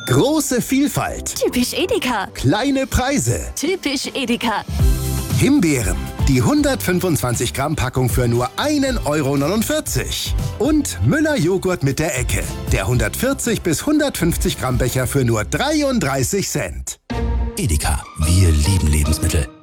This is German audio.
Große Vielfalt. Typisch Edeka. Kleine Preise. Typisch Edeka. Himbeeren. Die 125 Gramm Packung für nur 1,49 €. Und Müller Joghurt mit der Ecke. Der 140 bis 150 Gramm Becher für nur 33 Cent. Edeka. Wir lieben Lebensmittel.